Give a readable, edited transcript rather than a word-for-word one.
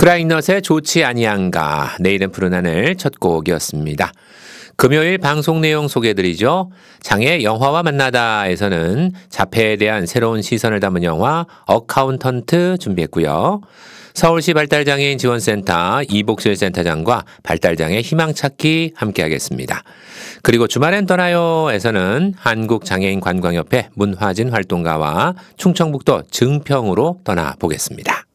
브라이넛의 좋지 아니한가. 내일은 푸른 하늘 첫 곡이었습니다. 금요일 방송 내용 소개해드리죠. 장의 영화와 만나다에서는 자폐에 대한 새로운 시선을 담은 영화 어카운턴트 준비했고요. 서울시 발달장애인 지원센터 이복실 센터장과 발달장애 희망찾기 함께하겠습니다. 그리고 주말엔 떠나요에서는 한국장애인관광협회 문화진 활동가와 충청북도 증평으로 떠나보겠습니다.